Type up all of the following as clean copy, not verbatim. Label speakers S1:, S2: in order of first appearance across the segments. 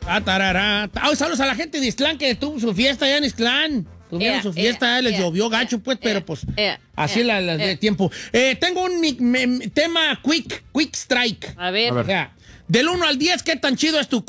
S1: Tarará. Saludos a la gente de Ixtlán que tuvo su fiesta allá en Ixtlán. Tuvieron su fiesta, les llovió gacho, pues, pero pues así la de tiempo. Tengo un tema quick strike.
S2: A ver.
S1: O sea, del 1 al 10, ¿qué tan chido es tu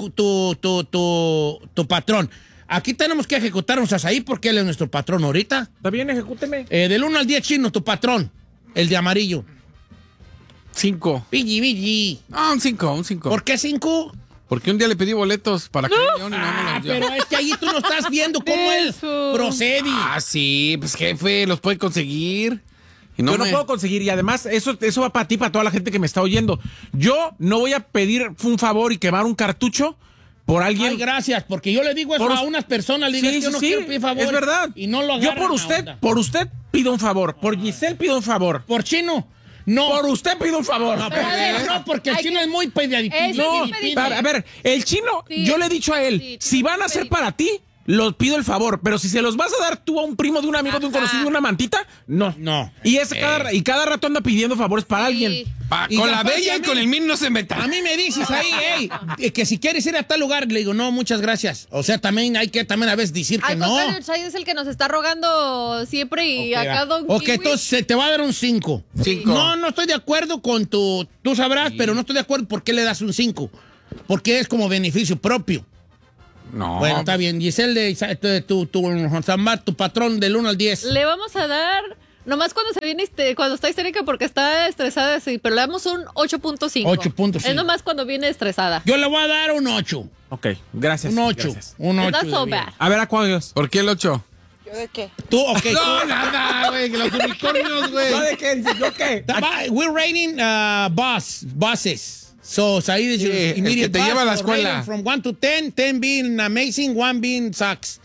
S1: patrón? Aquí tenemos que ejecutarnos a ahí porque él es nuestro patrón ahorita.
S3: Está bien, ejecúteme.
S1: Del 1 al 10, Chino, tu patrón. El de amarillo.
S4: 5.
S1: Billy.
S4: Ah, un 5.
S1: ¿Por qué 5?
S4: Porque un día le pedí boletos para que y no me los dio.
S1: Pero es que ahí tú no estás viendo cómo él procede.
S4: Ah, sí, pues jefe, los puede conseguir. Y
S3: Yo no puedo conseguir, y además eso va para ti, para toda la gente que me está oyendo. Yo no voy a pedir un favor y quemar un cartucho por alguien.
S1: Ay, gracias, porque yo le digo eso a unas personas, le digo, yo no quiero pedir favor.
S3: Es verdad.
S1: Y no lo
S3: yo
S1: agarran
S3: por usted pido un favor, por Giselle pido un favor.
S1: Por Chino. No.
S3: Por usted pido un favor.
S1: No, porque el Chino es muy pediadito.
S3: No, a ver, el Chino, yo le he dicho a él, si van a ser para ti, los pido el favor, pero si se los vas a dar tú a un primo de un amigo de un conocido de una mantita, no. Y cada rato anda pidiendo favores para alguien.
S4: Con la bella y con el min no se meta.
S1: A mí me dices ahí, que si quieres ir a tal lugar, le digo, no, muchas gracias. O sea, también hay que a veces decir que no.
S2: Al contrario, es el que nos está rogando siempre y acá Don
S1: Ok,
S2: Kiwi.
S1: entonces te va a dar un 5. No estoy de acuerdo con tú sabrás, pero no estoy de acuerdo por qué le das un 5. Porque es como beneficio propio.
S4: No.
S1: Bueno, está bien. Giselle, tu patrón del 1 al 10.
S2: Le vamos a dar, nomás cuando se viene, cuando está histérica porque está estresada, sí, pero le damos un 8.5.
S1: 8.5.
S2: Es nomás cuando viene estresada.
S1: Yo le voy a dar un 8.
S3: Ok, gracias.
S1: Un 8.
S3: Gracias.
S1: Un 8.
S2: Not so bad.
S3: A ver, Acuarios.
S4: ¿Por qué el 8?
S5: ¿Yo de qué?
S1: Tú, ok.
S4: No, nada, güey, que los unicornios, güey.
S3: ¿Yo de qué? ¿Yo qué?
S1: We're rating buses. So, ahí
S4: el que te lleva a la escuela.
S1: From 1 to 10, 10 being amazing, 1 being sucks.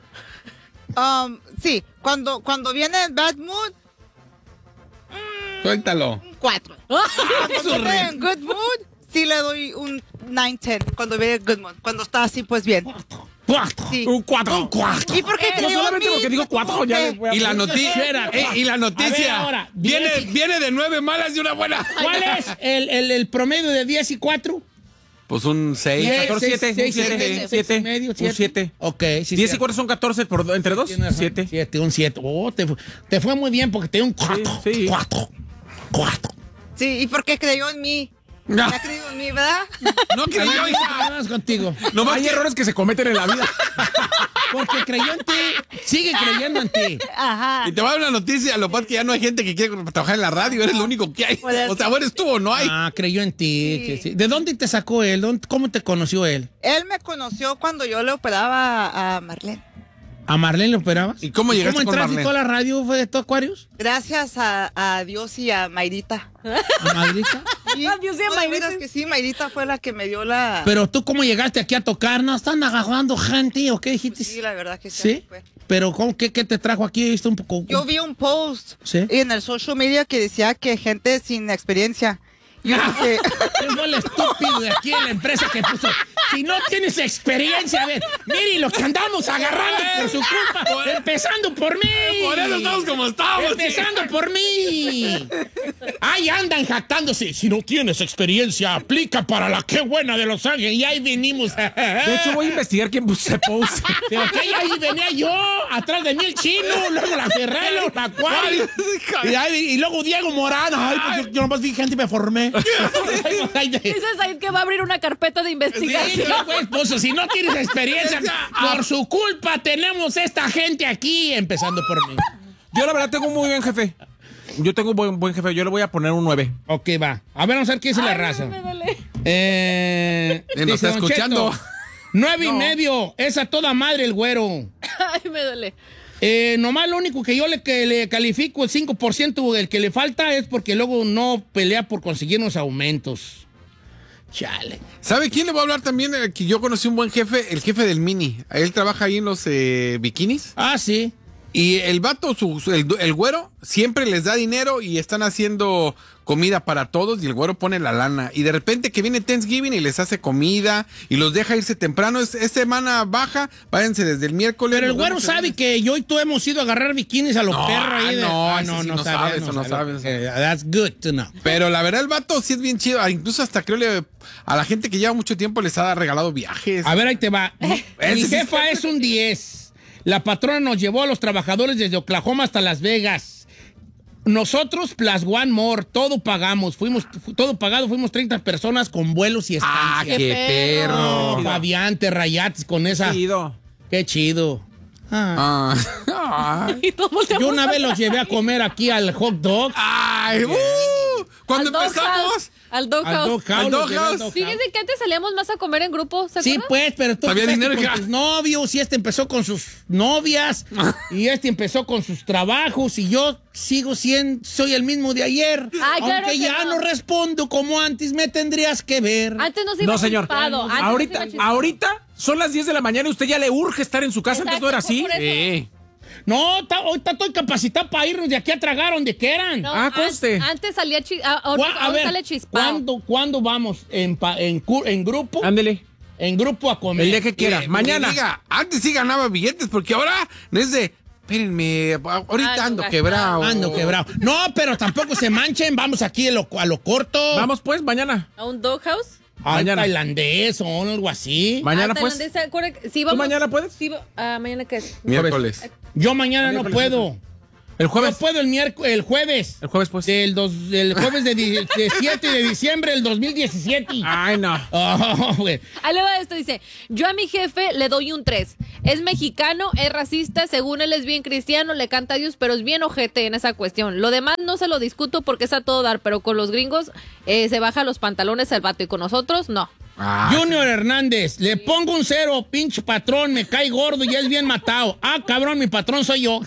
S5: Sí, cuando viene en bad mood,
S4: Suéltalo.
S5: un 4. Cuando viene en good mood, sí le doy un 9-10. Cuando viene en good mood. Cuando está así, pues bien.
S1: 4.
S5: Sí.
S3: Un 4.
S1: Un 4.
S5: ¿Y por qué
S3: No
S5: creyó en
S3: solamente
S5: mí?
S3: porque digo 4, ya les voy a...
S4: Y la noticia. Y la noticia.
S1: A ver, ahora,
S4: viene de 9 malas y una buena.
S1: ¿Cuál es el promedio de 10 y 4?
S4: Pues un 6.
S3: 14, 7.
S1: medio,
S3: Un 7.
S1: Ok, sí.
S3: 10 y 4 son 14 entre 2. 7.
S1: 7, un 7. Oh, te fue muy bien porque te dio un 4.
S3: Sí.
S1: 4.
S5: Sí, ¿y por qué creyó en mí?
S4: No.
S5: ¿Ya creyó en mí, verdad?
S4: No creyó, hija.
S1: Vamos contigo.
S3: No hay errores que se cometen en la vida.
S1: Porque creyó en ti. Sigue creyendo en ti.
S5: Ajá.
S4: Y te voy a dar una noticia, lo que pasa es que ya no hay gente que quiere trabajar en la radio, eres lo único que hay. O sea, eres tú o no hay.
S1: Ah, creyó en ti.
S5: Sí.
S1: Que sí. ¿De dónde te sacó él? ¿Cómo te conoció él?
S5: Él me conoció cuando yo le operaba a Marlene.
S1: ¿A Marlene le operabas?
S4: ¿Y cómo llegaste con
S1: entraste
S4: Marlene?
S1: toda la radio fue de estos Aquarius?
S5: Gracias a Dios y a Mayrita.
S1: ¿A Madridita?
S5: Sí,
S2: A Dios y a
S5: no, de
S2: Mayrita.
S5: veras que sí, Mayrita fue la que me dio la...
S1: Pero tú, ¿cómo llegaste aquí a tocar? ¿No están agarrando gente o qué dijiste?
S5: Sí, la verdad que sí.
S1: ¿Sí?
S5: Fue.
S1: Pero ¿qué te trajo aquí? ¿Viste un poco?
S5: Yo vi un post
S1: ¿Sí?
S5: en el social media que decía que gente sin experiencia. Yo dije,
S1: ¿Qué fue el estúpido de aquí en la empresa que puso? Si no tienes experiencia, a ver, mire lo que andamos agarrando por su culpa, empezando por mí.
S4: Por eso estamos como estamos.
S1: Empezando por mí. Ahí andan jactándose. Si no tienes experiencia, aplica para la qué buena de Los Ángeles. Y ahí venimos.
S3: De hecho, voy a investigar quién puso ese post.
S1: Pero que ahí venía yo, atrás de mí el Chino, luego la Ferrero, la Acuario. Y luego Diego Morano. Ay, pues yo nomás vi gente y me formé.
S2: Dice Said que va a abrir una carpeta de investigación.
S1: Sí, pues, si no tienes experiencia, por su culpa tenemos esta gente aquí, empezando por mí.
S3: Yo la verdad tengo un muy buen jefe. Yo tengo un buen jefe. Yo le voy a poner un 9.
S1: Ok, va. A ver, vamos a ver qué dice la raza.
S2: Me duele.
S4: Nos
S1: Dice
S4: está
S1: Don
S4: escuchando.
S1: Cheto, 9.5. Es a toda madre el güero.
S2: Ay, me duele.
S1: Nomás lo único que yo le califico el 5% del que le falta es porque luego no pelea por conseguir unos aumentos. Chale.
S4: ¿Sabe quién le voy a hablar también? Que yo conocí un buen jefe, el jefe del Mini. Él trabaja ahí en los bikinis.
S1: Ah, sí.
S4: Y el vato, el güero, siempre les da dinero y están haciendo comida para todos y el güero pone la lana. Y de repente que viene Thanksgiving y les hace comida y los deja irse temprano. Es semana baja, váyanse desde el miércoles.
S1: Pero el güero sabe que yo y tú hemos ido a agarrar bikinis a los perros ahí.
S4: No sabes.
S1: That's good to know.
S4: Pero la verdad el vato sí es bien chido. Incluso hasta creo a la gente que lleva mucho tiempo les ha regalado viajes.
S1: A ver, ahí te va. Mi jefa es un 10. La patrona nos llevó a los trabajadores desde Oklahoma hasta Las Vegas. Nosotros, plus one more, todo pagamos. Todo pagado, fuimos 30 personas con vuelos y estancias.
S4: ¡Ah, qué perro!
S1: Fabián, te rayates con esa.
S3: Chido.
S1: Qué chido. Yo una vez los llevé a comer aquí al hot dog.
S4: ¡Ay! ¿Cuándo empezamos?
S2: Al Dog
S4: House.
S2: Fíjense que antes salíamos más a comer en grupo, ¿se acuerdan?
S1: Sí, pues, pero tú
S4: Había dinero
S1: con tus novios y empezó con sus novias y empezó con sus trabajos y yo soy el mismo de ayer.
S2: Ay, claro
S1: aunque
S2: que
S1: ya no respondo como antes, me tendrías que ver.
S2: Antes no se iba chispado.
S3: Ahorita son las 10 de la mañana y usted ya le urge estar en su casa.
S2: Exacto,
S3: antes no era así.
S4: Sí.
S1: No, ahorita estoy capacitado para irnos de aquí a tragar donde quieran.
S2: No,
S3: conste.
S2: Antes salía ahora sale chispado.
S1: ¿Cuándo vamos? ¿En grupo?
S3: Ándele.
S1: En grupo a comer.
S3: El día que quiera. Mañana.
S4: Diga, antes sí ganaba billetes porque ahora no es de... Espérenme, ahorita ando quebrado.
S1: No, pero tampoco se manchen. Vamos aquí a lo corto.
S3: Vamos pues, mañana.
S2: ¿A un Dog House?
S1: Mañana. Tailandés o algo así.
S3: Mañana pues.
S2: Sí, vamos.
S3: ¿Tú mañana puedes?
S2: Sí, ¿mañana qué es?
S4: Miércoles.
S1: Yo mañana no puedo.
S3: ¿El jueves?
S1: Yo puedo el jueves.
S3: El jueves, pues.
S1: El jueves de 7 de diciembre del 2017.
S3: Ay, no.
S1: Güey.
S2: Ahí le va esto, dice, yo a mi jefe le doy un 3. Es mexicano, es racista, según él es bien cristiano, le canta a Dios, pero es bien ojete en esa cuestión. Lo demás no se lo discuto porque es a todo dar, pero con los gringos se baja los pantalones el vato y con nosotros, no.
S1: Junior Hernández, le pongo un 0, pinche patrón, me cae gordo y es bien matado. Cabrón, mi patrón soy yo.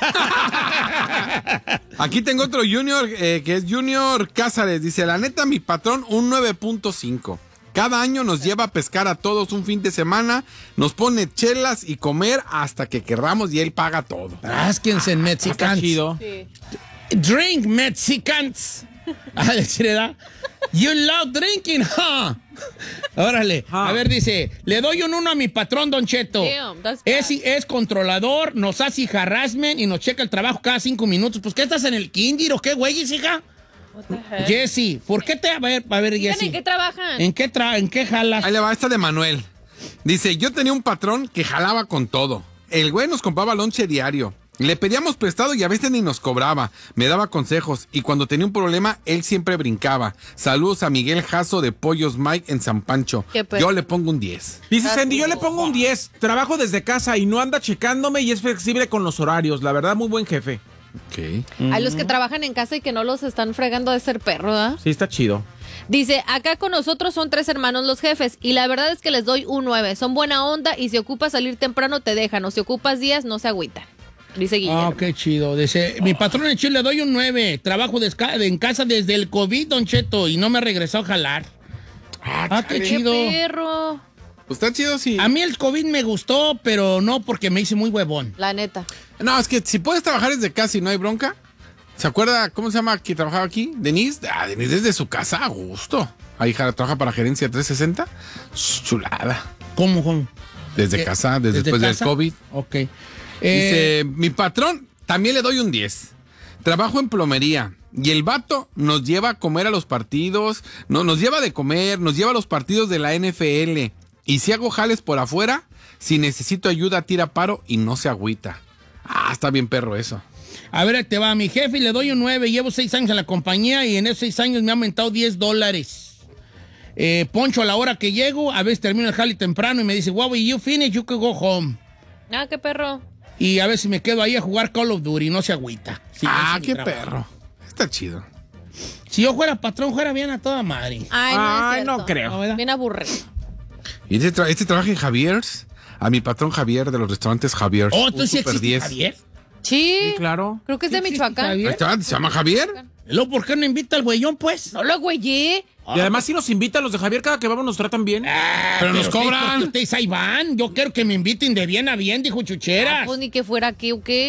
S4: Aquí tengo otro Junior, que es Junior Cázares. Dice, la neta, mi patrón, un 9.5. Cada año nos lleva a pescar a todos un fin de semana, nos pone chelas y comer hasta que querramos y él paga todo.
S1: Rásquense en Mexicans.
S3: Chido.
S2: Sí.
S1: Drink Mexicans. ¿Verdad? You love drinking, huh? Órale. A ver, dice, le doy un 1 a mi patrón, Don Cheto.
S2: Damn, that's
S1: Es controlador, nos hace harassment y nos checa el trabajo cada 5 minutos. Pues, ¿qué estás en el kinder o qué, güey, hija?
S2: What the heck?
S1: Jessy, ¿por qué a ver, Jessy?
S2: ¿En qué trabajan?
S1: ¿En qué jalas?
S4: Ahí le va esta de Manuel. Dice, yo tenía un patrón que jalaba con todo. El güey nos compraba lonche diario. Le pedíamos prestado y a veces ni nos cobraba. Me daba consejos y cuando tenía un problema, él siempre brincaba. Saludos a Miguel Jasso de Pollos Mike en San Pancho. Yo le pongo un 10.
S3: Dice Sandy, yo le pongo un 10. Trabajo desde casa y no anda checándome y es flexible con los horarios. La verdad, muy buen jefe.
S4: Ok.
S2: Hay los que trabajan en casa y que no los están fregando de ser perro, ¿verdad?
S3: Sí, está chido.
S2: Dice, acá con nosotros son 3 hermanos los jefes y la verdad es que les doy un 9. Son buena onda y si ocupas salir temprano te dejan o si ocupas días no se agüitan. Dice Guillermo.
S1: Qué chido. Dice, mi patrón en Chile le doy un 9. Trabajo en casa desde el COVID, Don Cheto, y no me regresó a jalar. Qué chido.
S2: ¡Qué perro!
S4: Pues está chido, sí.
S1: A mí el COVID me gustó, pero no porque me hice muy huevón.
S2: La neta.
S4: No, es que si puedes trabajar desde casa y no hay bronca. ¿Se acuerda cómo se llama que trabajaba aquí? Denise. Denise desde su casa, a gusto. Ahí trabaja para Gerencia 360. Chulada.
S1: ¿Cómo?
S4: Desde casa, después del COVID.
S1: Ok.
S4: Dice, mi patrón, también le doy un 10. Trabajo en plomería. Y el vato nos lleva a comer a los partidos. No, nos lleva de comer, nos lleva a los partidos de la NFL. Y si hago jales por afuera, si necesito ayuda, tira paro y no se agüita. Está bien perro eso.
S1: A ver, te va. A mi jefe le doy un 9. Llevo 6 años en la compañía y en esos 6 años me ha aumentado $10. Poncho a la hora que llego, a veces termino el jale temprano y me dice, wow, you finish, you can go home.
S2: Qué perro.
S1: Y a veces me quedo ahí a jugar Call of Duty y no se agüita. Sí,
S4: qué perro. Está chido.
S1: Si yo fuera patrón, fuera bien a toda madre.
S2: Ay,
S3: no creo.
S1: ¿No,
S2: bien aburrido.
S4: ¿Y este trabaja en Javier's? A mi patrón Javier de los restaurantes Javier's.
S1: ¿Tú sí existe Javier?
S2: Sí,
S3: claro.
S2: Creo que es de Michoacán.
S4: ¿El restaurante se llama Javier?
S1: ¿Por qué no invita al güeyón, pues?
S2: No lo güeyé.
S3: Y además si nos invita a los de Javier, cada que vamos nos tratan bien.
S4: Pero nos cobran.
S1: Ustedes ahí van. Yo quiero que me inviten de bien a bien, dijo Chucheras.
S2: Pues ni que fuera aquí o qué.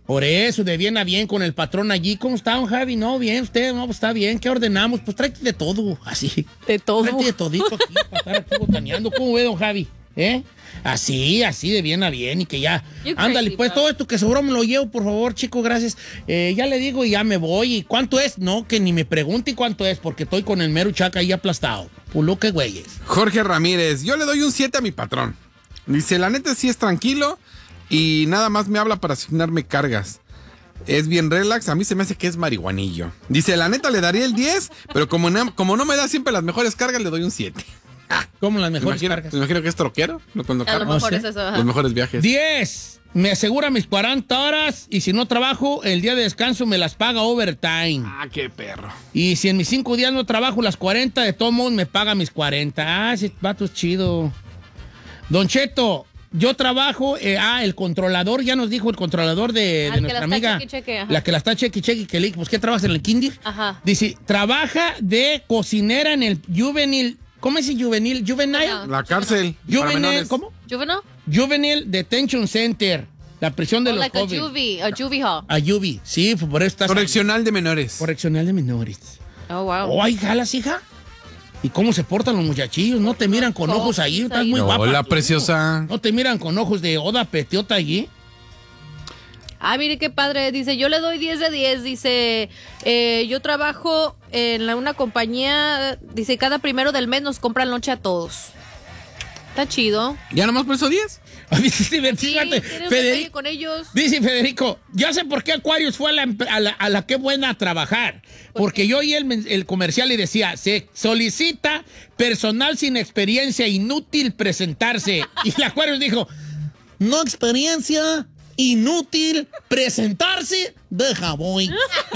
S1: Por eso, de bien a bien con el patrón allí. ¿Cómo está, don Javi? No, bien, usted, no, pues está bien. ¿Qué ordenamos? Pues tráete de todo, así.
S2: De todo.
S1: Tráete de todito aquí para estar aquí botaneando. ¿Cómo ve, don Javi? Así, de bien a bien y que ya. Ándale, pues todo esto que sobró me lo llevo, por favor, chico, gracias. Ya le digo y ya me voy. ¿Y cuánto es? No, que ni me pregunte cuánto es, porque estoy con el mero chaca ahí aplastado. Pulo que güeyes.
S4: Jorge Ramírez, yo le doy un 7 a mi patrón. Dice, la neta sí es tranquilo y nada más me habla para asignarme cargas. Es bien relax, a mí se me hace que es marihuanillo. Dice, la neta le daría el 10, pero como no me da siempre las mejores cargas, le doy un 7.
S1: ¿Cómo las mejores cargas?
S4: Me imagino que es troquero. Cuando
S2: a lo mejor es eso.
S4: Los mejores viajes.
S1: 10. Me asegura mis 40 horas y si no trabajo, el día de descanso me las paga overtime.
S4: Ah, qué perro.
S1: Y si en mis 5 días no trabajo las 40, de todos modos me paga mis 40. Ese vato es chido. Don Cheto, yo trabajo, el controlador, ya nos dijo el controlador de nuestra amiga. La que la está cheque, que le pues ¿qué trabajas en el kinder?
S2: Ajá.
S1: Dice, trabaja de cocinera en el juvenil. ¿Cómo es el juvenil? ¿Juvenile?
S4: La cárcel.
S1: Juvenil, ¿cómo?
S2: ¿Juvenile?
S1: Juvenile Detention Center. La prisión de los
S2: like
S1: jóvenes.
S2: A juvie hall.
S1: A juvie, sí, por eso estás...
S4: Correccional de menores.
S1: Correccional de menores.
S2: Oh, wow.
S1: Oh, ¿hay jalas, hija? ¿Y cómo se portan los muchachillos? ¿No te miran con ojos ahí? Estás muy guapa.
S4: Hola, preciosa.
S1: ¿No te miran con ojos de Oda Petiota allí?
S2: Ah, mire qué padre. Dice, yo le doy 10 de 10. Dice, yo trabajo en una compañía. Dice, cada primero del mes nos compran lonche a todos. Está chido.
S4: ¿Ya nomás por eso 10?
S1: Fíjate, Federico,
S2: con ellos.
S1: Dice Federico, ya sé por qué Aquarius fue a la Qué Buena a trabajar. Porque yo oí el comercial y decía, se solicita personal sin experiencia, inútil presentarse. Y el Aquarius dijo, no experiencia, inútil presentarse, deja voy.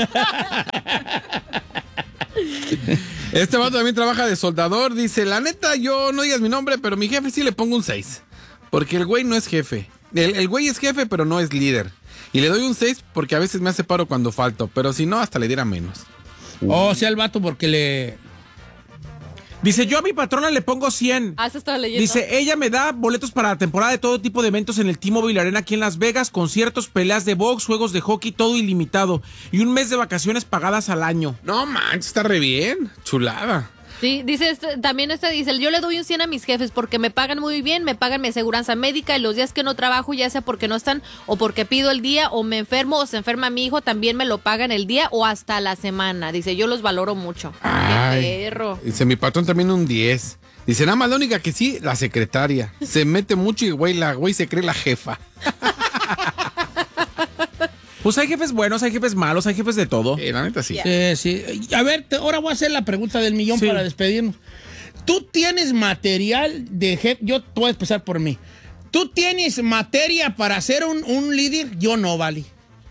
S4: Este vato también trabaja de soldador. Dice, la neta, yo no digas mi nombre, pero mi jefe sí le pongo un 6. Porque el güey no es jefe. El güey es jefe, pero no es líder. Y le doy un 6 porque a veces me hace paro cuando falto. Pero si no, hasta le diera menos.
S1: O sea, el vato porque le...
S3: Dice, yo a mi patrona le pongo 100.
S2: Ah, eso estaba leyendo.
S3: Dice, ella me da boletos para la temporada de todo tipo de eventos en el T-Mobile Arena aquí en Las Vegas, conciertos, peleas de box, juegos de hockey, todo ilimitado. Y un mes de vacaciones pagadas al año.
S4: No manches, está re bien. Chulada.
S2: Sí, dice, también dice, yo le doy un 100 a mis jefes porque me pagan muy bien, me pagan mi aseguranza médica y los días que no trabajo, ya sea porque no están o porque pido el día o me enfermo o se enferma mi hijo, también me lo pagan el día o hasta la semana. Dice, yo los valoro mucho.
S4: Ay,
S2: qué perro.
S4: Dice, mi patrón también un 10. Dice, nada más la única que sí, la secretaria. Se mete mucho y la güey se cree la jefa.
S3: Pues hay jefes buenos, hay jefes malos, hay jefes de todo.
S4: La neta sí.
S1: Sí. A ver, ahora voy a hacer la pregunta del millón para despedirnos. ¿Tú tienes material de jefe? Yo voy a empezar por mí. ¿Tú tienes materia para ser un líder? Yo no, vale.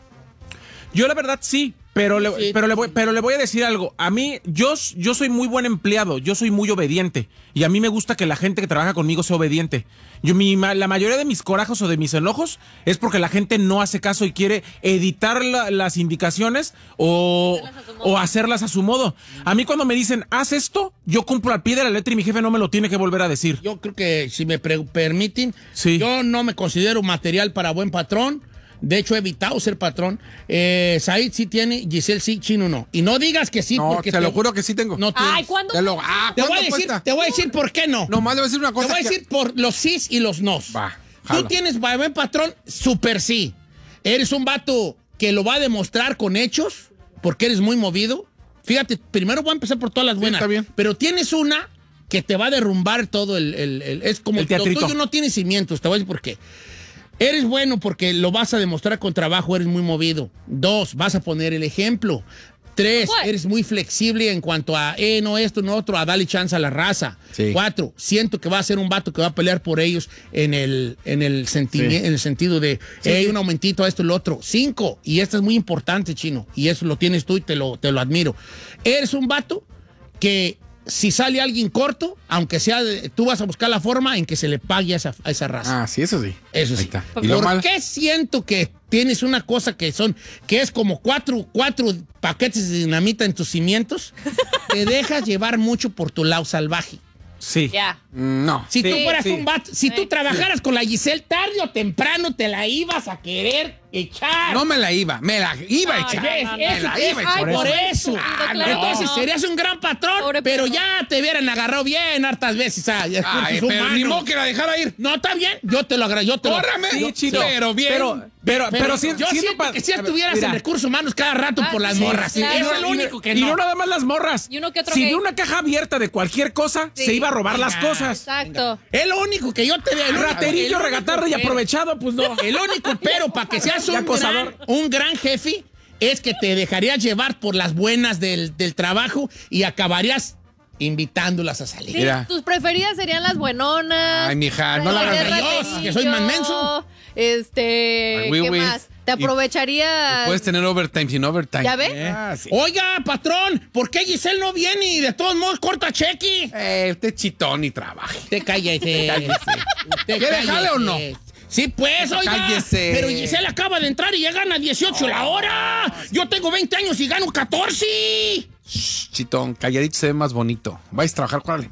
S3: Yo la verdad sí. Pero le voy a decir algo. A mí, yo soy muy buen empleado, yo soy muy obediente. Y a mí me gusta que la gente que trabaja conmigo sea obediente. La mayoría de mis corajos o de mis enojos es porque la gente no hace caso y quiere editar las indicaciones o hacerlas a su modo. A mí cuando me dicen, haz esto, yo cumplo al pie de la letra y mi jefe no me lo tiene que volver a decir.
S1: Yo creo que si me permiten, yo no me considero material para buen patrón. De hecho, he evitado ser patrón. Said sí tiene, Giselle sí, Chino no. Y no digas que sí,
S4: no,
S1: porque
S4: te lo juro que sí tengo.
S1: No
S2: ay, ¿cuándo?
S1: te voy a decir por qué no.
S4: Nomás le voy a decir una cosa.
S1: Te voy a decir por los sís y los nos.
S4: Va,
S1: tú tienes buen patrón, super sí. Eres un vato que lo va a demostrar con hechos, porque eres muy movido. Fíjate, primero voy a empezar por todas las buenas.
S4: Está bien.
S1: Pero tienes una que te va a derrumbar todo es como
S3: el teatrito.
S1: Lo tuyo no tiene cimientos, te voy a decir por qué. Eres bueno porque lo vas a demostrar con trabajo, eres muy movido. 2, vas a poner el ejemplo. 3, eres muy flexible en cuanto a, no esto, no otro, a darle chance a la raza.
S4: Sí.
S1: 4, siento que va a ser un vato que va a pelear por ellos en el sentido de, un aumentito a esto y lo otro. 5, y esto es muy importante, Chino, y eso lo tienes tú y te lo admiro. Eres un vato que si sale alguien corto, aunque sea, tú vas a buscar la forma en que se le pague a esa raza.
S4: Ah, sí, eso sí.
S1: Eso sí.
S4: Está.
S1: ¿Y ¿Por qué siento que tienes una cosa que es como cuatro paquetes de dinamita en tus cimientos? Te dejas llevar mucho por tu lado salvaje.
S3: Sí.
S2: Ya.
S4: No.
S1: Si tú fueras un vato, si tú trabajaras con la Giselle, tarde o temprano te la ibas a querer echar.
S4: No me la iba a echar.
S1: Por eso. Entonces serías un gran patrón, pero ya te hubieran agarrado bien hartas veces.
S4: Pero ni modo que la dejara ir.
S1: No, está bien. Yo te lo agradezco.
S4: Córrame. Pero bien.
S1: Pero yo siento que si estuvieras en recursos humanos cada rato por las morras.
S2: Claro.
S1: Eso es lo único que no.
S3: Y no nada más las morras.
S2: Y uno que otro
S3: si
S2: gay.
S3: de una caja abierta de cualquier cosa, se iba a robar las cosas.
S2: Exacto.
S1: Es lo único que yo te veo.
S3: Raterillo, regatardo y aprovechado, pues no.
S1: El único pero para que seas un gran jefe es que te dejarías llevar por las buenas del trabajo y acabarías invitándolas a salir.
S2: Sí, tus preferidas serían las buenonas.
S4: Ay, mija, no la hagas
S1: yo, que soy más menso.
S2: ¿Qué más? Te aprovecharías.
S4: Puedes tener overtime sin overtime.
S2: ¿Ya ves?
S4: Sí.
S1: Oiga, patrón, ¿por qué Giselle no viene y de todos modos corta cheque?
S4: Usted chitón y trabaje.
S1: Te cállese.
S4: ¿Quiere jale o no?
S1: Sí, pues, oiga.
S4: Cállese.
S1: Pero Giselle acaba de entrar y ya gana 18 la hora. Yo tengo 20 años y gano 14.
S4: Shh, chitón, calladito se ve más bonito. Vais a trabajar, ¿cuál?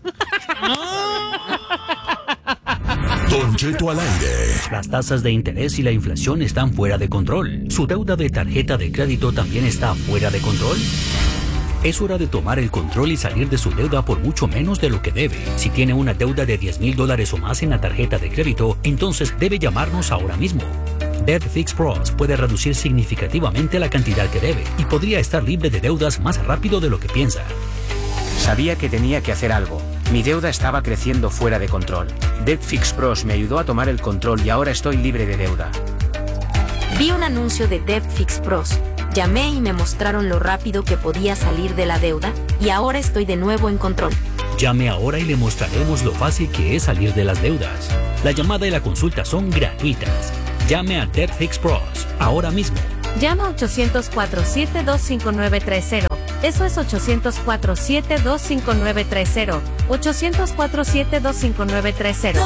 S6: Don Cheto al aire.
S7: Las tasas de interés y la inflación están fuera de control. ¿Su deuda de tarjeta de crédito también está fuera de control? Es hora de tomar el control y salir de su deuda por mucho menos de lo que debe. Si tiene una deuda de $10,000 o más en la tarjeta de crédito, entonces debe llamarnos ahora mismo. Debt Fix Pros puede reducir significativamente la cantidad que debe y podría estar libre de deudas más rápido de lo que piensa.
S8: Sabía que tenía que hacer algo. Mi deuda estaba creciendo fuera de control. Debt Fix Pros me ayudó a tomar el control y ahora estoy libre de deuda.
S9: Vi un anuncio de Debt Fix Pros. Llamé y me mostraron lo rápido que podía salir de la deuda y ahora estoy de nuevo en control.
S7: Llame ahora y le mostraremos lo fácil que es salir de las deudas. La llamada y la consulta son gratuitas. Llame a Debt Fix Pros ahora mismo.
S9: Llama 800-472-5930. Eso es 800-472-5930. 800-472-5930.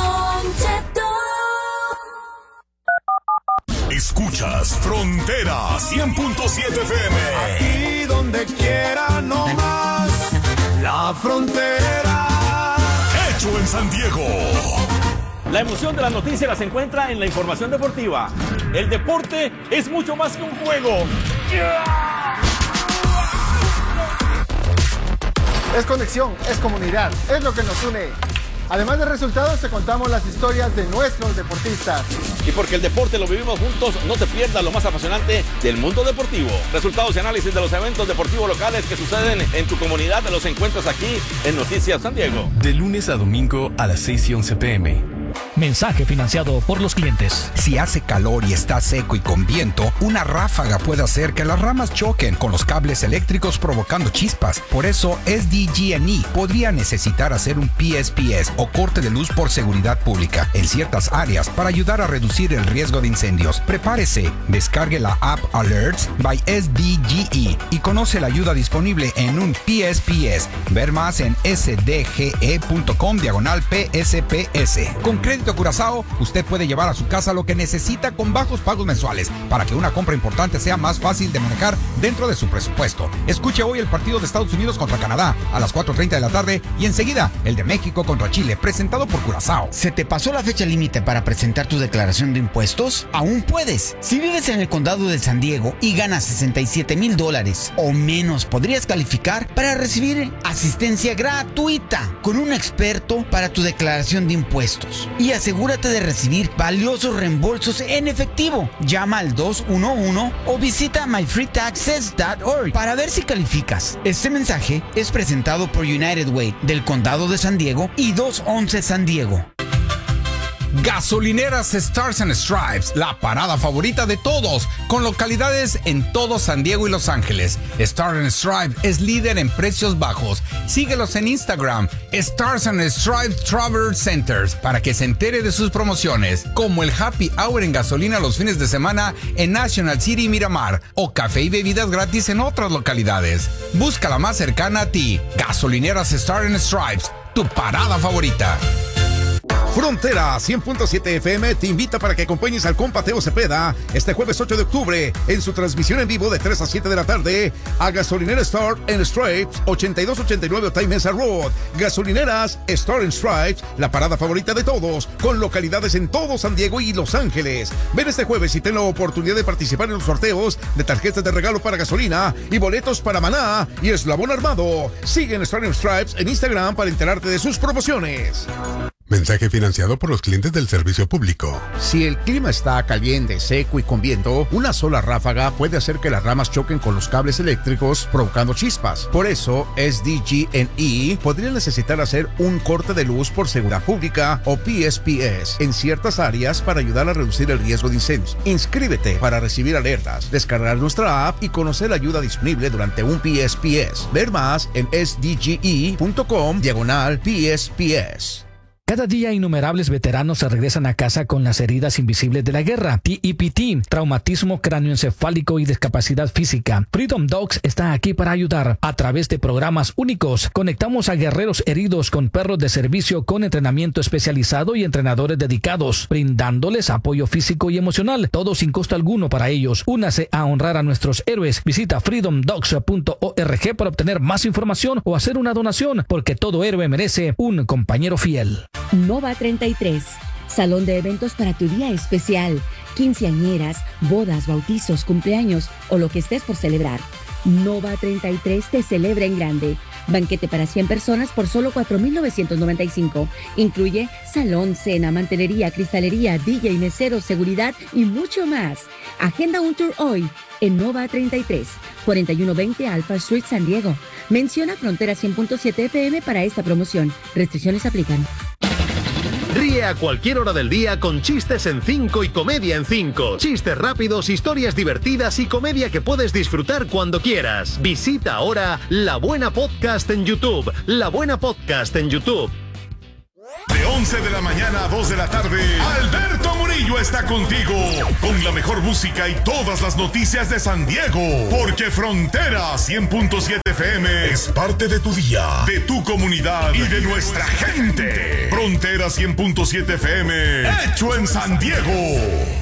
S6: Escuchas Frontera 100.7 FM.
S10: Aquí donde quiera, no más. La frontera.
S6: Hecho en San Diego.
S11: La emoción de las noticias las encuentra en la información deportiva. El deporte es mucho más que un juego.
S10: Es conexión, es comunidad, es lo que nos une. Además de resultados, te contamos las historias de nuestros deportistas.
S11: Y porque el deporte lo vivimos juntos, no te pierdas lo más apasionante del mundo deportivo. Resultados y análisis de los eventos deportivos locales que suceden en tu comunidad los encuentras aquí en Noticias San Diego.
S12: De lunes a domingo a las 6:11 p.m.
S13: Mensaje financiado por los clientes.
S14: Si hace calor y está seco y con viento, una ráfaga puede hacer que las ramas choquen con los cables eléctricos provocando chispas. Por eso, SDG&E podría necesitar hacer un PSPS o corte de luz por seguridad pública en ciertas áreas para ayudar a reducir el riesgo de incendios. Prepárese, descargue la app Alerts by SDG&E y conoce la ayuda disponible en un PSPS. Ver más en sdge.com/PSPS. Con Crédito Curazao, usted puede llevar a su casa lo que necesita con bajos pagos mensuales para que una compra importante sea más fácil de manejar dentro de su presupuesto. Escuche hoy el partido de Estados Unidos contra Canadá a las 4:30 de la tarde y enseguida el de México contra Chile, presentado por Curazao.
S15: ¿Se te pasó la fecha límite para presentar tu declaración de impuestos? Aún puedes. Si vives en el condado de San Diego y ganas $67,000 o menos, podrías calificar para recibir asistencia gratuita con un experto para tu declaración de impuestos. Y asegúrate de recibir valiosos reembolsos en efectivo. Llama al 211 o visita myfreetaxes.org para ver si calificas. Este mensaje es presentado por United Way del Condado de San Diego y 211 San Diego.
S14: Gasolineras Stars and Stripes, la parada favorita de todos, con localidades en todo San Diego y Los Ángeles. Stars and Stripes es líder en precios bajos. Síguelos en Instagram, Stars and Stripes Travel Centers, para que se entere de sus promociones, como el Happy Hour en gasolina los fines de semana en National City y Miramar, o café y bebidas gratis en otras localidades. Busca la más cercana a ti. Gasolineras Stars and Stripes, tu parada favorita.
S16: Frontera 100.7 FM te invita para que acompañes al compa Teo Cepeda este jueves 8 de octubre en su transmisión en vivo de 3 a 7 de la tarde a Gasolinera Star and Stripes 8289 Otay Mesa Road. Gasolineras Star and Stripes, la parada favorita de todos, con localidades en todo San Diego y Los Ángeles. Ven este jueves y ten la oportunidad de participar en los sorteos de tarjetas de regalo para gasolina y boletos para Maná y Eslabón Armado. Sigue en Star and Stripes en Instagram para enterarte de sus promociones.
S17: Mensaje financiado por los clientes del servicio público.
S14: Si el clima está caliente, seco y con viento, una sola ráfaga puede hacer que las ramas choquen con los cables eléctricos, provocando chispas. Por eso, SDG&E podría necesitar hacer un corte de luz por seguridad pública o PSPS en ciertas áreas para ayudar a reducir el riesgo de incendios. Inscríbete para recibir alertas, descargar nuestra app y conocer la ayuda disponible durante un PSPS. Ver más en sdge.com/PSPS.
S13: Cada día innumerables veteranos se regresan a casa con las heridas invisibles de la guerra, TEPT, traumatismo cráneoencefálico y discapacidad física. Freedom Dogs está aquí para ayudar. A través de programas únicos, conectamos a guerreros heridos con perros de servicio con entrenamiento especializado y entrenadores dedicados, brindándoles apoyo físico y emocional, todo sin costo alguno para ellos. Únase a honrar a nuestros héroes. Visita freedomdogs.org para obtener más información o hacer una donación, porque todo héroe merece un compañero fiel.
S18: Nova 33, salón de eventos para tu día especial, quinceañeras, bodas, bautizos, cumpleaños o lo que estés por celebrar. Nova 33 te celebra en grande. Banquete para 100 personas por solo $4,995. Incluye salón, cena, mantelería, cristalería, DJ, mesero, seguridad y mucho más. Agenda un tour hoy en Nova 33, 4120 Alpha Street, San Diego. Menciona Frontera 100.7 FM para esta promoción. Restricciones aplican.
S19: Ríe a cualquier hora del día con Chistes en 5 y Comedia en 5. Chistes rápidos, historias divertidas y comedia que puedes disfrutar cuando quieras. Visita ahora La Buena Podcast en YouTube. La Buena Podcast en YouTube.
S6: De 11 de la mañana a 2 de la tarde, Alberto Murillo está contigo con la mejor música y todas las noticias de San Diego. Porque Frontera 100.7 FM es parte de tu día, de tu comunidad y de nuestra gente. Frontera 100.7 FM, hecho en San Diego.